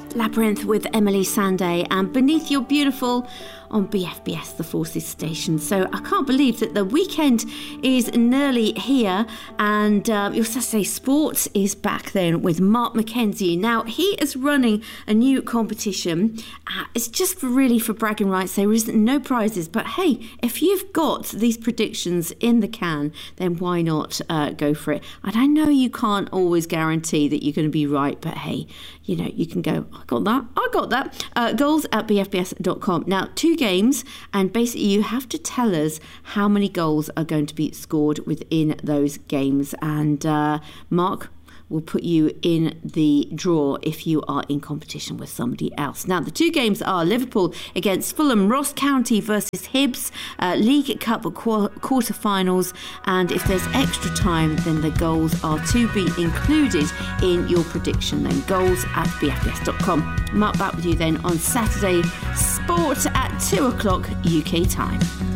Labyrinth with Emily Sandé and Beneath Your Beautiful on BFBS, the Forces station. So I can't believe that the weekend is nearly here, and your Saturday Sports is back then with Mark McKenzie. Now, he is running a new competition. It's just really for bragging rights. There is no prizes, but hey, if you've got these predictions in the can, then why not go for it? And I know you can't always guarantee that you're going to be right, but hey, you know, you can go, I got that. Goals at bfbs.com. Now, 2 games, and basically you have to tell us how many goals are going to be scored within those games. And Mark will put you in the draw if you are in competition with somebody else. Now, the 2 games are Liverpool against Fulham, Ross County versus Hibs, League Cup quarter-finals, and if there's extra time, then the goals are to be included in your prediction. Then goals at bfbs.com. Mark back with you then on Saturday Sport at 2 o'clock UK time.